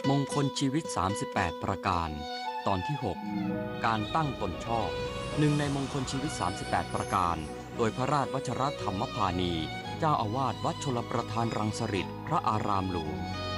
มงคลชีวิต38ประการตอนที่6การตั้งตนชอบหนึ่งในมงคลชีวิต38ประการโดยพระราชวชรธรรมพานีเจ้าอาวาสวัดชลประทานรังสฤษฎร์พระอารามหลวง